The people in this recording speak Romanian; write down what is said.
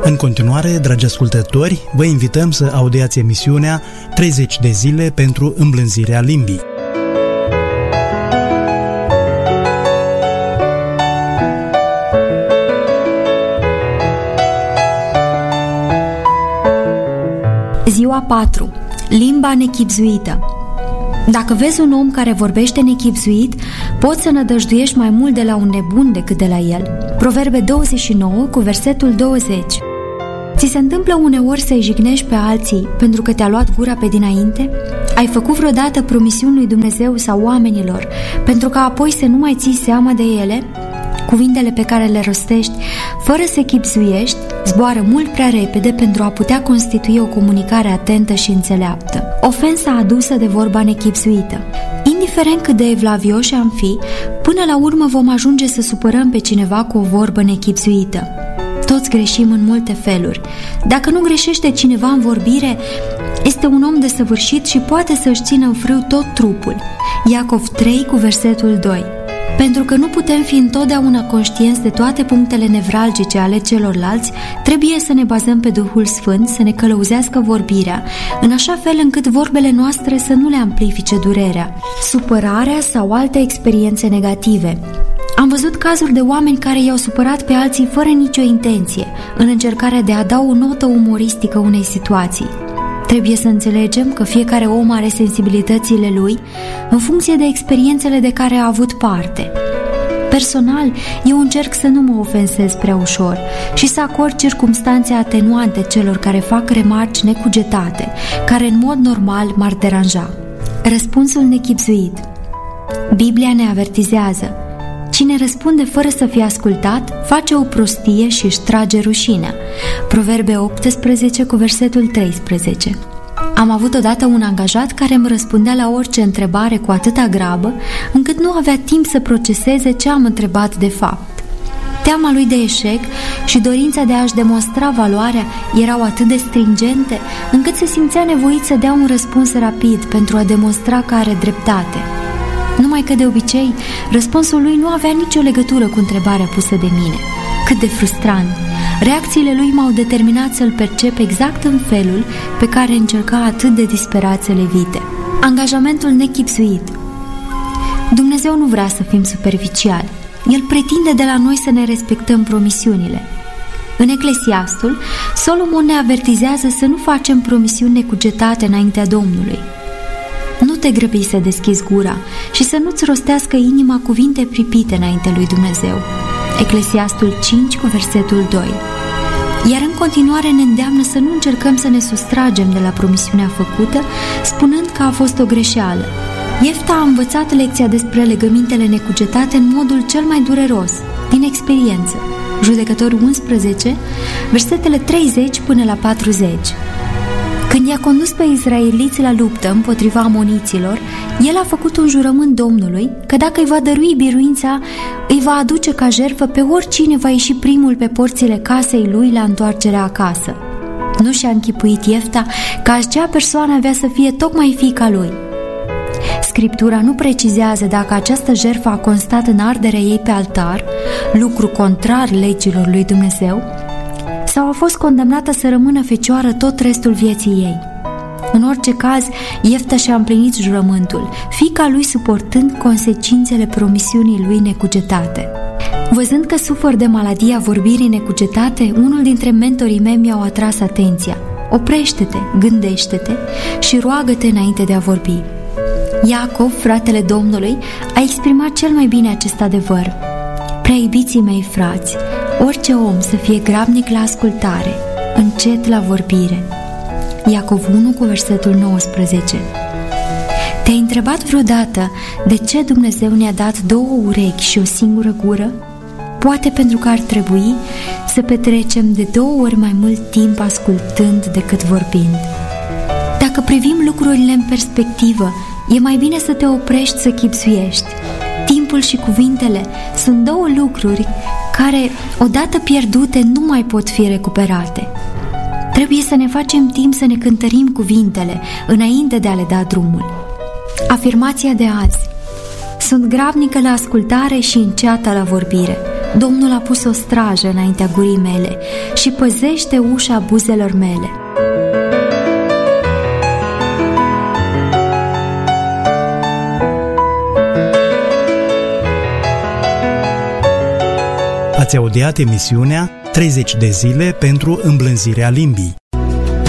În continuare, dragi ascultători, vă invităm să audiați emisiunea 30 de zile pentru îmblânzirea limbii. Ziua 4. Limba nechibzuită. Dacă vezi un om care vorbește nechibzuit, poți să nădăjduiești mai mult de la un nebun decât de la el. Proverbe 29 cu versetul 20. Ți se întâmplă uneori să-i jignești pe alții pentru că te-a luat gura pe dinainte? Ai făcut vreodată promisiuni lui Dumnezeu sau oamenilor pentru ca apoi să nu mai ții seama de ele? Cuvintele pe care le rostești, fără să chibzuiești, zboară mult prea repede pentru a putea constitui o comunicare atentă și înțeleaptă. Ofensa adusă de vorba nechibzuită. Indiferent cât de evlavioși am fi, până la urmă vom ajunge să supărăm pe cineva cu o vorbă nechibzuită. Toți greșim în multe feluri. Dacă nu greșește cineva în vorbire, este un om desăvârșit și poate să-și țină în frâu tot trupul. Iacov 3 cu versetul 2. Pentru că nu putem fi întotdeauna conștienți de toate punctele nevralgice ale celorlalți, trebuie să ne bazăm pe Duhul Sfânt să ne călăuzească vorbirea, în așa fel încât vorbele noastre să nu le amplifice durerea, supărarea sau alte experiențe negative. Am văzut cazuri de oameni care i-au supărat pe alții fără nicio intenție, în încercarea de a da o notă umoristică unei situații. Trebuie să înțelegem că fiecare om are sensibilitățile lui în funcție de experiențele de care a avut parte. Personal, eu încerc să nu mă ofensez prea ușor și să acord circumstanțe atenuante celor care fac remarci necugetate, care în mod normal m-ar deranja. Răspunsul nechibzuit. Biblia ne avertizează: cine răspunde fără să fie ascultat, face o prostie și își trage rușinea. Proverbe 18 cu versetul 13. Am avut odată un angajat care îmi răspundea la orice întrebare cu atâta grabă, încât nu avea timp să proceseze ce am întrebat de fapt. Teama lui de eșec și dorința de a-și demonstra valoarea erau atât de stringente, încât se simțea nevoit să dea un răspuns rapid pentru a demonstra că are dreptate. Numai că, de obicei, răspunsul lui nu avea nicio legătură cu întrebarea pusă de mine. Cât de frustrant! Reacțiile lui m-au determinat să-l percep exact în felul pe care încerca atât de disperat să le evite. Angajamentul nechibzuit. Dumnezeu nu vrea să fim superficiali. El pretinde de la noi să ne respectăm promisiunile. În Eclesiastul, Solomon ne avertizează să nu facem promisiuni necugetate înaintea Domnului. Nu te grăbi să deschizi gura și să nu-ți rostească inima cuvinte pripite înaintea lui Dumnezeu. Eclesiastul 5 cu versetul 2. Iar în continuare ne îndeamnă să nu încercăm să ne sustragem de la promisiunea făcută, spunând că a fost o greșeală. Iefta a învățat lecția despre legămintele necugetate în modul cel mai dureros, din experiență. Judecători 11, versetele 30 până la 40. Când i-a condus pe izraeliți la luptă împotriva amoniților, el a făcut un jurământ Domnului că dacă îi va dărui biruința, îi va aduce ca jertfă pe oricine va ieși primul pe porțile casei lui la întoarcerea acasă. Nu și-a închipuit Iefta că acea persoană avea să fie tocmai fiica lui. Scriptura nu precizează dacă această jertfă a constat în arderea ei pe altar, lucru contrar legilor lui Dumnezeu, sau a fost condamnată să rămână fecioară tot restul vieții ei. În orice caz, Iefta și-a împlinit jurământul, fiica lui suportând consecințele promisiunii lui necugetate. Văzând că sufăr de maladia vorbirii necugetate, unul dintre mentorii mei mi-au atras atenția. Oprește-te, gândește-te și roagă-te înainte de a vorbi. Iacov, fratele Domnului, a exprimat cel mai bine acest adevăr. Prea iubiții mei frați, orice om să fie grabnic la ascultare, încet la vorbire. Iacov 1 cu versetul 19. Te-ai întrebat vreodată de ce Dumnezeu ne-a dat două urechi și o singură gură? Poate pentru că ar trebui să petrecem de 2 ori mai mult timp ascultând decât vorbind. Dacă privim lucrurile în perspectivă, e mai bine să te oprești să chibzuiești. Timpul și cuvintele sunt 2 lucruri care, odată pierdute, nu mai pot fi recuperate. Trebuie să ne facem timp să ne cântărim cuvintele înainte de a le da drumul. Afirmația de azi: sunt grabnică la ascultare și înceată la vorbire. Domnul a pus o strajă înaintea gurii mele și păzește ușa buzelor mele. Ați audiat emisiunea 30 de zile pentru îmblânzirea limbii.